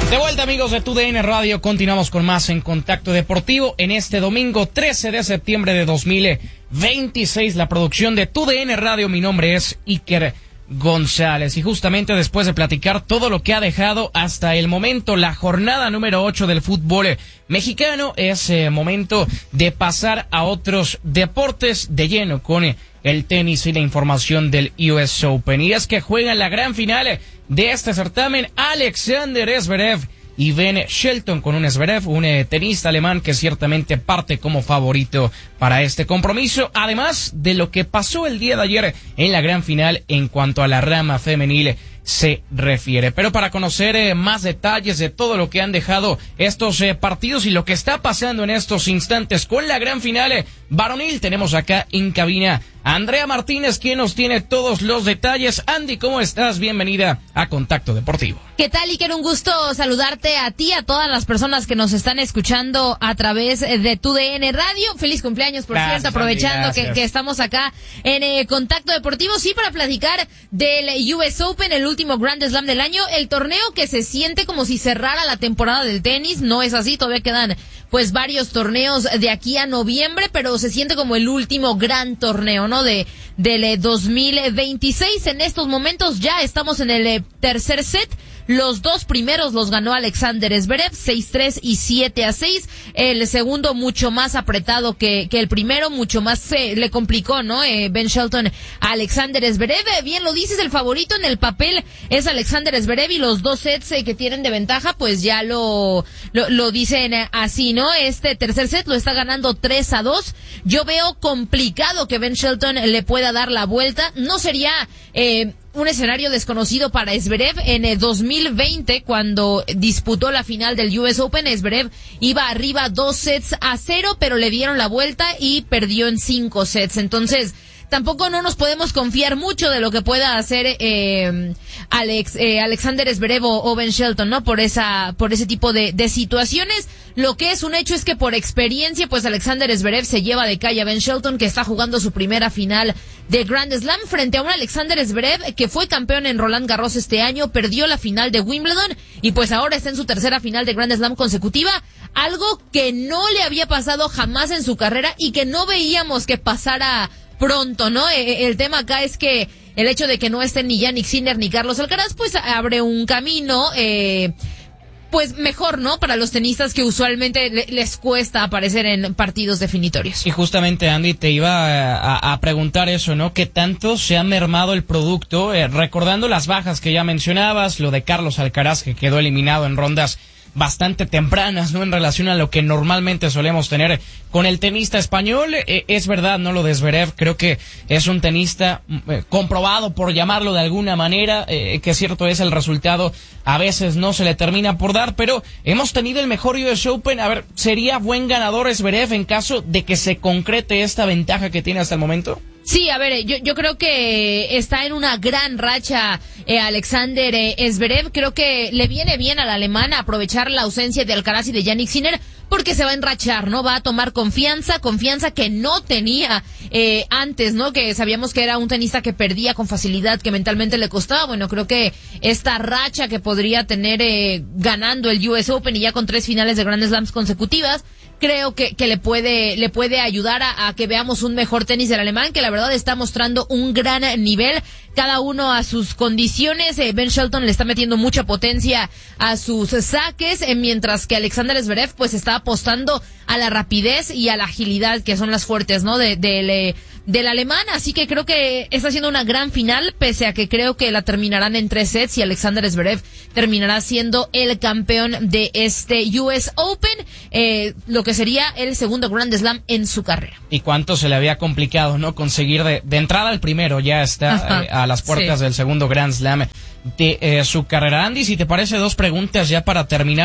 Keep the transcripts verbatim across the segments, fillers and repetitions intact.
De vuelta, amigos de T U D N Radio, continuamos con más en Contacto Deportivo en este domingo trece de septiembre de dos mil veintiséis, la producción de T U D N Radio. Mi nombre es Iker González y justamente después de platicar todo lo que ha dejado hasta el momento la jornada número ocho del fútbol mexicano, es eh, momento de pasar a otros deportes de lleno con eh, el tenis y la información del U S Open. Y es que juegan la gran final de este certamen Alexander Zverev y Ben Shelton, con un Zverev, un eh, tenista alemán que ciertamente parte como favorito para este compromiso, además de lo que pasó el día de ayer en la gran final en cuanto a la rama femenil se refiere. Pero para conocer eh, más detalles de todo lo que han dejado estos eh, partidos y lo que está pasando en estos instantes con la gran final eh, varonil, tenemos acá en cabina a Andrea Martínez, quien nos tiene todos los detalles. Andy, ¿cómo estás? Bienvenida a Contacto Deportivo. ¿Qué tal, Iker? Un gusto saludarte a ti, a todas las personas que nos están escuchando a través de T U D N Radio. Feliz cumpleaños, por Gracias, cierto, aprovechando Andy, que, que estamos acá en eh, Contacto Deportivo. Sí, para platicar del U S Open, el último Grand Slam del año, el torneo que se siente como si cerrara la temporada del tenis. No es así, todavía quedan pues varios torneos de aquí a noviembre, pero se siente como el último gran torneo, ¿no? De del dos mil veintiséis. En estos momentos ya estamos en el eh, tercer set. Los dos primeros los ganó Alexander Zverev, seis tres y siete a seis. El segundo mucho más apretado que, que el primero, mucho más se eh, le complicó, ¿no? Eh, Ben Shelton a Alexander Zverev. Eh, bien lo dices, el favorito en el papel es Alexander Zverev y los dos sets eh, que tienen de ventaja, pues ya lo, lo, lo dicen eh, así, ¿no? Este tercer set lo está ganando tres a dos. Yo veo complicado que Ben Shelton le pueda dar la vuelta. No sería eh, un escenario desconocido para Zverev. En el dos mil veinte, cuando disputó la final del U S Open, Zverev iba arriba dos sets a cero, pero le dieron la vuelta y perdió en cinco sets. Entonces, tampoco no nos podemos confiar mucho de lo que pueda hacer eh, Alex, eh, Alexander Zverev o, o Ben Shelton, ¿no? Por esa, por ese tipo de, de situaciones. Lo que es un hecho es que por experiencia, pues Alexander Zverev se lleva de calle a Ben Shelton, que está jugando su primera final de Grand Slam frente a un Alexander Zverev que fue campeón en Roland Garros este año, perdió la final de Wimbledon y pues ahora está en su tercera final de Grand Slam consecutiva, algo que no le había pasado jamás en su carrera y que no veíamos que pasara pronto, ¿no? El tema acá es que el hecho de que no estén ni Jannik Sinner ni Carlos Alcaraz, pues abre un camino, eh, pues mejor, ¿no? Para los tenistas que usualmente le, les cuesta aparecer en partidos definitorios. Y justamente, Andy, te iba a, a preguntar eso, ¿no? ¿Qué tanto se ha mermado el producto? Eh, recordando las bajas que ya mencionabas, lo de Carlos Alcaraz, que quedó eliminado en rondas bastante tempranas, ¿no? En relación a lo que normalmente solemos tener con el tenista español. Eh, es verdad, ¿no? Lo de Zverev, creo que es un tenista eh, comprobado, por llamarlo de alguna manera, eh, que cierto es el resultado, a veces no se le termina por dar, pero hemos tenido el mejor U S Open. A ver, ¿sería buen ganador Zverev en caso de que se concrete esta ventaja que tiene hasta el momento? Sí, a ver, yo, yo creo que está en una gran racha eh, Alexander eh, Zverev. Creo que le viene bien al alemán aprovechar la ausencia de Alcaraz y de Jannik Sinner, porque se va a enrachar, ¿no? Va a tomar confianza, confianza que no tenía eh, antes, ¿no? Que sabíamos que era un tenista que perdía con facilidad, que mentalmente le costaba. Bueno, creo que esta racha que podría tener eh, ganando el U S Open y ya con tres finales de Grand Slams consecutivas, creo que, que le puede, le puede ayudar a, a que veamos un mejor tenis del alemán, que la verdad está mostrando un gran nivel, cada uno a sus condiciones. Eh, Ben Shelton le está metiendo mucha potencia a sus saques, eh, mientras que Alexander Zverev pues está apostando a la rapidez y a la agilidad, que son las fuertes, ¿no? De, de, de del alemán, así que creo que está siendo una gran final, pese a que creo que la terminarán en tres sets y Alexander Zverev terminará siendo el campeón de este U S Open, eh, lo que sería el segundo Grand Slam en su carrera. Y cuánto se le había complicado, ¿no? Conseguir de, de entrada al primero, ya está eh, a las puertas sí. del segundo Grand Slam de eh, su carrera. Andy, si te parece, dos preguntas ya para terminar.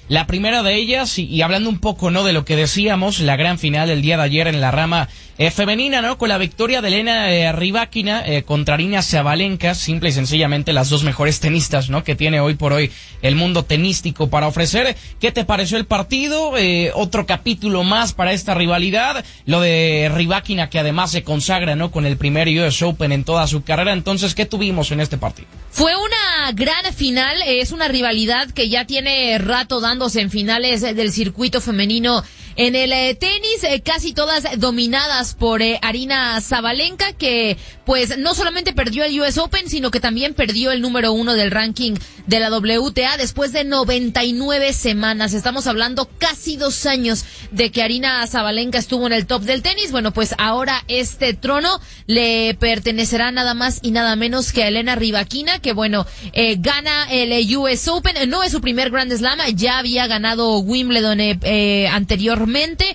La primera de ellas, y, y hablando un poco, ¿no?, de lo que decíamos, la gran final del día de ayer en la rama eh, femenina, ¿no?, con la victoria de Elena eh, Rybakina eh, contra Aryna Sabalenka, simple y sencillamente las dos mejores tenistas, ¿no?, que tiene hoy por hoy el mundo tenístico para ofrecer. ¿Qué te pareció el partido? Eh, otro capítulo más para esta rivalidad, lo de Rybakina, que además se consagra, ¿no?, con el primer U S Open en toda su carrera. Entonces, ¿qué tuvimos en este partido? Fue una gran final, es una rivalidad que ya tiene rato dándose en finales del circuito femenino en el eh, tenis, eh, casi todas dominadas por eh, Aryna Sabalenka, que pues no solamente perdió el U S Open, sino que también perdió el número uno del ranking de la W T A después de noventa y nueve semanas. Estamos hablando casi dos años de que Aryna Sabalenka estuvo en el top del tenis. Bueno, pues ahora este trono le pertenecerá nada más y nada menos que a Elena Rybakina, que bueno, eh, gana el U S Open. No es su primer Grand Slam, ya había ganado Wimbledon eh, eh, anteriormente,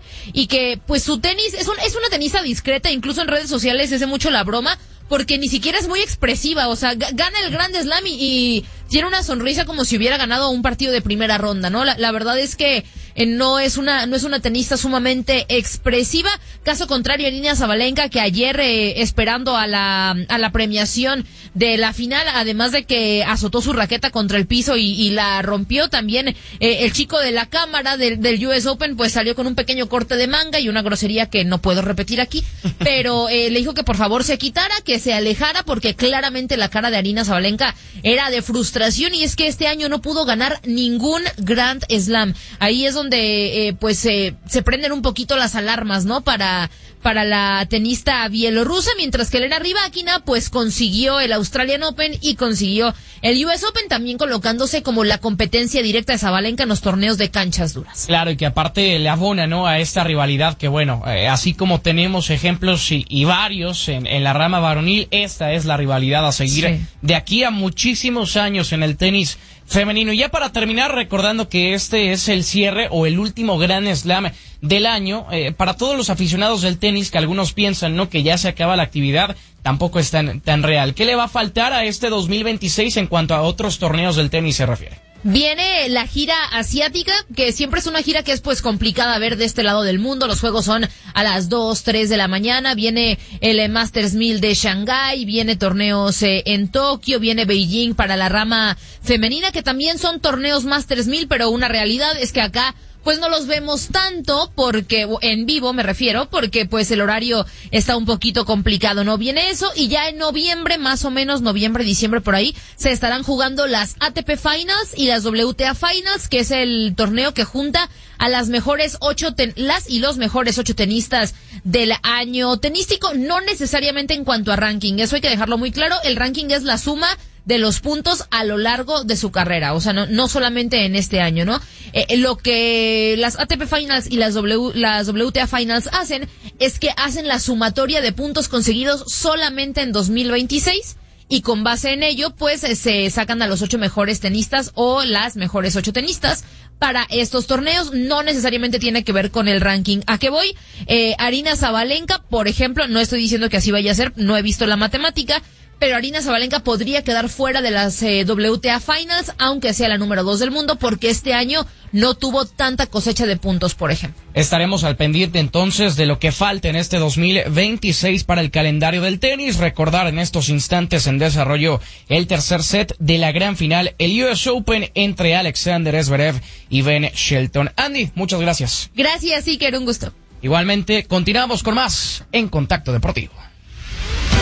y que pues su tenis es, un, es una tenista discreta. Incluso en redes sociales se hace mucho la broma porque ni siquiera es muy expresiva, o sea, g- gana el Grand Slam y, y tiene una sonrisa como si hubiera ganado un partido de primera ronda, ¿no? La, la verdad es que eh, no es una no es una tenista sumamente expresiva. Caso contrario, Aryna Sabalenka, que ayer eh, esperando a la a la premiación de la final, además de que azotó su raqueta contra el piso y, y la rompió, también eh, el chico de la cámara del, del U S Open pues salió con un pequeño corte de manga y una grosería que no puedo repetir aquí, pero eh, le dijo que por favor se quitara, que se alejara, porque claramente la cara de Aryna Sabalenka era de frustración, y es que este año no pudo ganar ningún Grand Slam. Ahí es donde eh, pues eh, se prenden un poquito las alarmas, ¿no?, para para la tenista bielorrusa, mientras que Elena Rybakina pues consiguió el Australian Open y consiguió el U S Open, también colocándose como la competencia directa de Sabalenka en los torneos de canchas duras. Claro, y que aparte le abona, ¿no?, a esta rivalidad que, bueno, eh, así como tenemos ejemplos y, y varios en, en la rama varonil, esta es la rivalidad a seguir sí. de aquí a muchísimos años en el tenis femenino. Y ya para terminar, recordando que este es el cierre o el último Grand Slam del año, eh, para todos los aficionados del tenis, que algunos piensan, ¿no?, que ya se acaba la actividad, tampoco es tan, tan real. ¿Qué le va a faltar a este dos mil veintiséis en cuanto a otros torneos del tenis se refiere? Viene la gira asiática, que siempre es una gira que es pues complicada ver de este lado del mundo. Los juegos son a las dos, tres de la mañana. Viene el Masters mil de Shanghái, viene torneos eh, en Tokio, viene Beijing para la rama femenina, que también son torneos Masters mil, pero una realidad es que acá pues no los vemos tanto, porque en vivo me refiero, porque pues el horario está un poquito complicado, ¿no? Viene eso, y ya en noviembre, más o menos noviembre, diciembre, por ahí, se estarán jugando las A T P Finals y las W T A Finals, que es el torneo que junta a las mejores ocho, ten- las y los mejores ocho tenistas del año tenístico, no necesariamente en cuanto a ranking, eso hay que dejarlo muy claro. El ranking es la suma de los puntos a lo largo de su carrera, o sea, no, no solamente en este año, ¿no? Eh, lo que las A T P Finals y las, w, las W T A Finals hacen es que hacen la sumatoria de puntos conseguidos solamente en dos mil veintiséis, y con base en ello, pues, eh, se sacan a los ocho mejores tenistas o las mejores ocho tenistas para estos torneos. No necesariamente tiene que ver con el ranking. ¿A qué voy? Eh, Aryna Sabalenka, por ejemplo, no estoy diciendo que así vaya a ser, no he visto la matemática, pero Aryna Sabalenka podría quedar fuera de las eh, W T A Finals, aunque sea la número dos del mundo, porque este año no tuvo tanta cosecha de puntos, por ejemplo. Estaremos al pendiente entonces de lo que falta en este dos mil veintiséis para el calendario del tenis. Recordar en estos instantes en desarrollo el tercer set de la gran final, el U S Open entre Alexander Zverev y Ben Shelton. Andy, muchas gracias. Gracias, Iker, un gusto. Igualmente, continuamos con más en Contacto Deportivo.